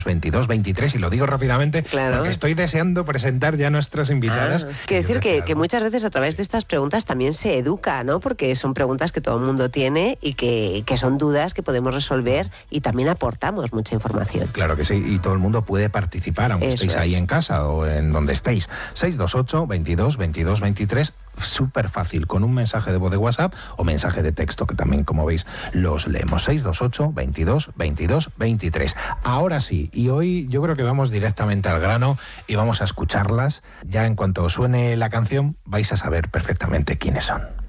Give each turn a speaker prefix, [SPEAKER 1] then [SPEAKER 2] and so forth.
[SPEAKER 1] 22 23, y lo digo rápidamente,
[SPEAKER 2] claro,
[SPEAKER 1] porque estoy deseando presentar ya a nuestras invitadas.
[SPEAKER 2] Quiero decir que muchas veces a través de estas preguntas también se educa, ¿no? Porque son preguntas que todo el mundo tiene y que son dudas que podemos resolver, y también aportamos mucha información.
[SPEAKER 1] Claro que sí, y todo el mundo puede participar, aunque estéis ahí en casa o en donde estéis. 628 22 22 23, súper fácil, con un mensaje de voz de WhatsApp o mensaje de texto, que también, como veis, los leemos. 628 22 22 23. Ahora sí, y hoy yo creo que vamos directamente al grano y vamos a escucharlas. Ya en cuanto suene la canción vais a saber perfectamente quiénes son.